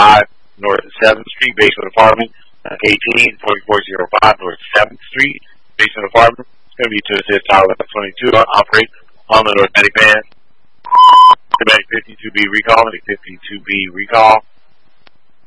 North 7th Street, basement apartment. 18-4405 North 7th Street, basement apartment. It's going to be to assist Tower 22 operate on the North Medic van. Medic 52B recall, Medic 52B recall.